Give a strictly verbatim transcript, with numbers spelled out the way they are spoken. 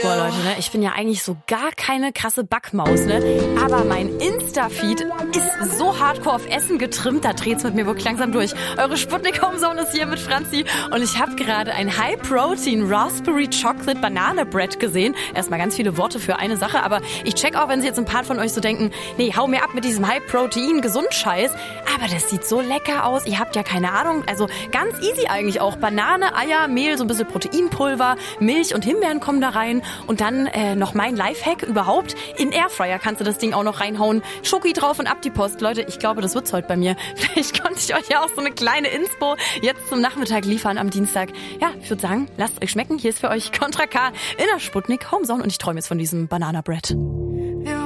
Boah, Leute, ne, ich bin ja eigentlich so gar keine krasse Backmaus, ne? Aber mein Insta-Feed ist so hardcore auf Essen getrimmt, da dreht's mit mir wirklich langsam durch. Eure Sputnik Homezone ist hier mit Franzi und ich habe gerade ein High-Protein Raspberry Chocolate Banana Bread gesehen. Erstmal ganz viele Worte für eine Sache, aber ich check auch, wenn sie jetzt ein paar von euch so denken, nee, hau mir ab mit diesem High-Protein Gesund-Scheiß. Aber das sieht so lecker aus. Ihr habt ja keine Ahnung, also ganz easy eigentlich auch. Banane, Eier, Mehl, so ein bisschen Proteinpulver, Milch und Himbeeren kommen da rein und dann äh, noch mein Lifehack überhaupt. In Airfryer kannst du das Ding auch noch reinhauen. Schoki drauf und ab die Post. Leute, ich glaube, das wird's heute bei mir. Vielleicht konnte ich euch ja auch so eine kleine Inspo jetzt zum Nachmittag liefern am Dienstag. Ja, ich würde sagen, lasst euch schmecken. Hier ist für euch Contra K in der Sputnik Homezone und ich träume jetzt von diesem Banana Bread.